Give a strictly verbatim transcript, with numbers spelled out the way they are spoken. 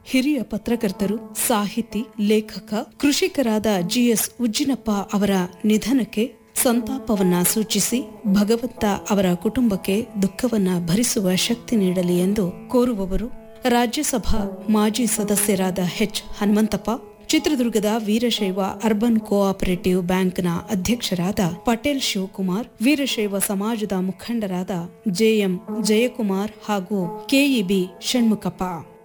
ಹಿರಿಯ ಪತ್ರಕರ್ತರು, ಸಾಹಿತಿ, ಲೇಖಕ, ಕೃಷಿಕರಾದ ಜಿಎಸ್ ಉಜ್ಜಿನಪ್ಪ ಅವರ ನಿಧನಕ್ಕೆ ಸಂತಾಪವನ್ನ ಸೂಚಿಸಿ ಭಗವಂತ ಅವರ ಕುಟುಂಬಕ್ಕೆ ದುಃಖವನ್ನ ಭರಿಸುವ ಶಕ್ತಿ ನೀಡಲಿ ಎಂದು ಕೋರುವವರು ರಾಜ್ಯಸಭಾ ಮಾಜಿ ಸದಸ್ಯರಾದ ಎಚ್ ಹನುಮಂತಪ್ಪ, ಚಿತ್ರದುರ್ಗದ ವೀರಶೈವ ಅರ್ಬನ್ ಕೋಆಪರೇಟಿವ್ ಬ್ಯಾಂಕ್ನ ಅಧ್ಯಕ್ಷರಾದ ಪಟೇಲ್ ಶಿವಕುಮಾರ್, ವೀರಶೈವ ಸಮಾಜದ ಮುಖಂಡರಾದ ಜೆಎಂ ಜಯಕುಮಾರ್ ಹಾಗೂ ಕೆಇಬಿ ಷಣ್ಮುಖಪ್ಪ.